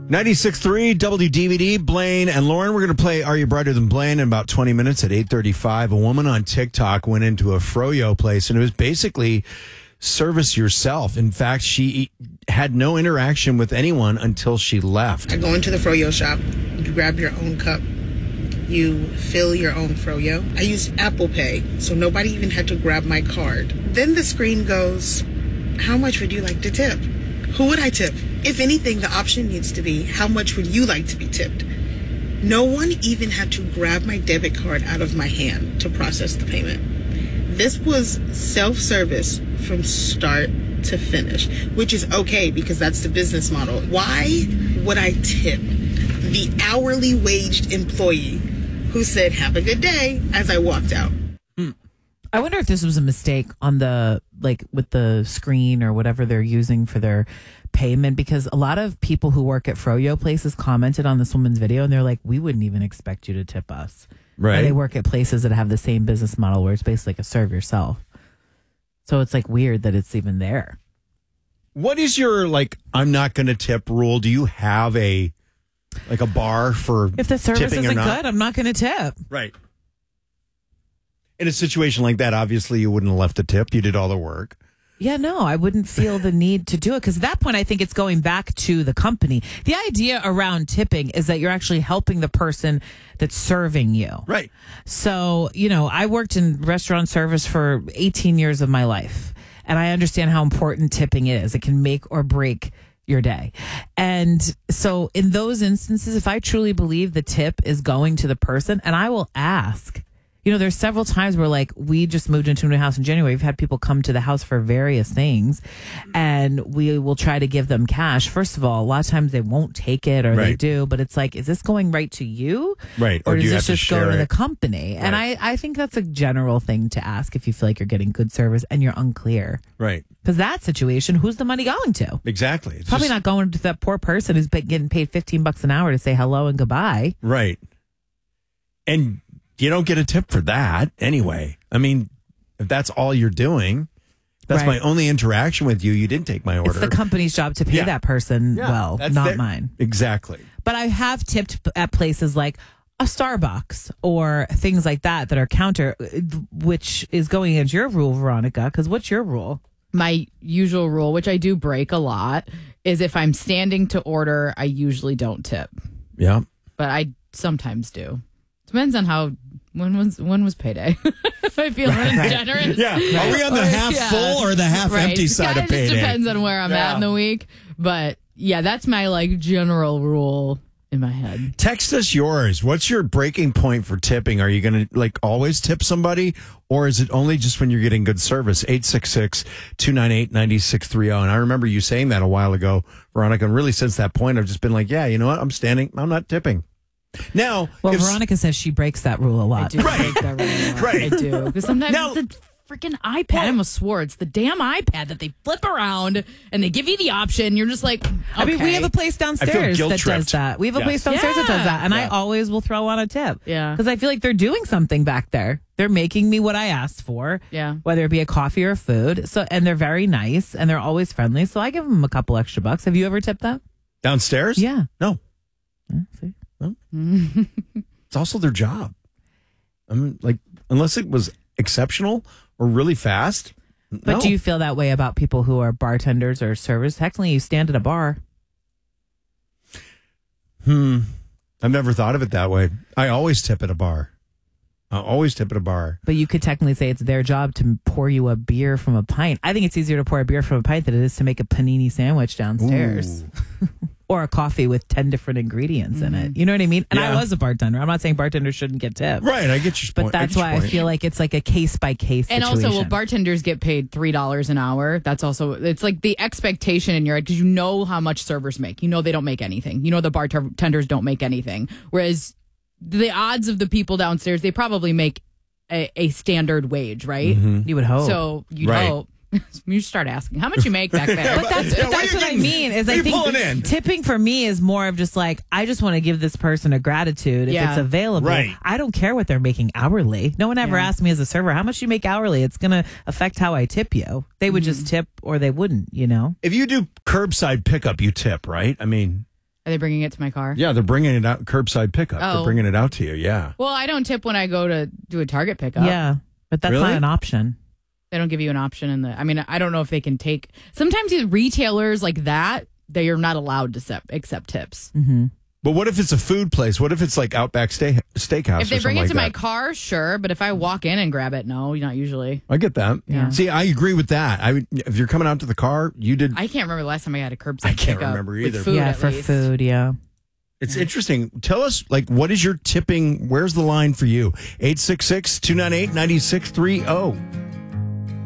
96.3 WDVD, Blaine and Lauren. We're going to play Are You Brighter Than Blaine in about 20 minutes at 8:35. A woman on TikTok went into a froyo place, and it was basically service yourself. In fact, she had no interaction with anyone until she left. I go into the froyo shop, you grab your own cup, you fill your own froyo. I used Apple Pay, so nobody even had to grab my card. Then the screen goes, how much would you like to tip? Who would I tip? If anything, the option needs to be, how much would you like to be tipped? No one even had to grab my debit card out of my hand to process the payment. This was self-service from start to finish, which is okay because that's the business model. Why would I tip the hourly waged employee who said, have a good day, as I walked out? I wonder if this was a mistake on the, like, with the screen or whatever they're using for their payment, because a lot of people who work at froyo places commented on this woman's video and they're like, we wouldn't even expect you to tip us. Right. And they work at places that have the same business model where it's basically like a serve yourself. So it's like weird that it's even there. What is your, like, I'm not going to tip rule? Do you have a bar for if the service tipping isn't or not? good, I'm not going to tip. Right. In a situation like that, obviously you wouldn't have left the tip. You did all the work. Yeah, no, I wouldn't feel the need to do it because at that point, I think it's going back to the company. The idea around tipping is that you're actually helping the person that's serving you. Right. So, I worked in restaurant service for 18 years of my life, and I understand how important tipping is. It can make or break your day. And so in those instances, if I truly believe the tip is going to the person, and I will ask. There's several times where, like, we just moved into a new house in January. We've had people come to the house for various things, and we will try to give them cash. First of all, a lot of times they won't take it, or they do, but it's like, is this going right to you? Right. Or do does you this have to just go share to it? the company? Right. And I think that's a general thing to ask if you feel like you're getting good service and you're unclear. Right. Because that situation, who's the money going to? Exactly. It's Probably just- not going to that poor person who's getting paid $15 an hour to say hello and goodbye. Right. And you don't get a tip for that anyway. I mean, if that's all you're doing, that's Right. my only interaction with you. You didn't take my order. It's the company's job to pay that person well, that's not mine. Exactly. But I have tipped at places like a Starbucks or things like that are counter, which is going against your rule, Veronica, because what's your rule? My usual rule, which I do break a lot, is if I'm standing to order, I usually don't tip. Yeah. But I sometimes do. Depends on how. When was payday? If I feel generous. Yeah. Are we on the half full or the half empty side of It payday? just depends on where I'm at in the week. But yeah, that's my general rule in my head. Text us yours. What's your breaking point for tipping? Are you going to always tip somebody, or is it only just when you're getting good service? 866-298-9630. And I remember you saying that a while ago, Veronica. And really since that point, I've just been like, yeah, you know what? I'm not tipping. Now, Veronica says she breaks that rule a lot. I do break that rule a lot. Right. I do. Because sometimes Now- it's the freaking iPad. I almost swore it's the damn iPad that they flip around and they give you the option. You're just like, okay. I mean, we have a place downstairs that guilt-tripped. does that. We have a place Yes. downstairs that does that. And I Yeah. always will throw on a tip. Yeah. Because I feel like they're doing something back there. They're making me what I asked for. Yeah. Whether it be a coffee or food. So, and they're very nice and they're always friendly. So I give them a couple extra bucks. Have you ever tipped them? downstairs? Yeah. No. See? It's also their job. I mean, unless it was exceptional or really fast. But do you feel that way about people who are bartenders or servers? Technically, you stand at a bar. I've never thought of it that way. I always tip at a bar. But you could technically say it's their job to pour you a beer from a pint. I think it's easier to pour a beer from a pint than it is to make a panini sandwich downstairs. Or a coffee with 10 different ingredients in it. You know what I mean? And I was a bartender. I'm not saying bartenders shouldn't get tipped. Right, I get your But point. that's why I feel like it's like a case-by-case And situation. also, bartenders get paid $3 an hour. That's also, it's like the expectation in your head because you know how much servers make. You know they don't make anything. You know the bartenders don't make anything. Whereas the odds of the people downstairs, they probably make a standard wage, right? You would hope. So you'd Right. hope. You start asking, how much you make back there? But that's what I mean. Is I think tipping for me is more of just like, I just want to give this person a gratitude if Yeah. it's available. Right. I don't care what they're making hourly. No one ever asked me as a server, how much you make hourly? It's going to affect how I tip you. They would just tip or they wouldn't, you know? If you do curbside pickup, you tip, right? I mean, Are they bringing it to my car? Yeah, they're bringing it out, curbside pickup. They're Oh. bringing it out to you, yeah. Well, I don't tip when I go to do a Target pickup. Yeah, but that's Really? not an option. They don't give you an option in the. I mean, I don't know if they can take. Sometimes these retailers like that, they are not allowed to accept tips. But what if it's a food place? What if it's like Outback Steakhouse? If they or bring something it like to my that? car, sure. But if I walk in and grab it, no, not usually. I get that. Yeah. See, I agree with that. If you're coming out to the car, you did. I can't remember the last time I had a curbside I can't pickup remember with either. Food, yeah, at for least. food. Yeah. It's interesting. Tell us, like, what is your tipping? Where's the line for you? 866-298-9630.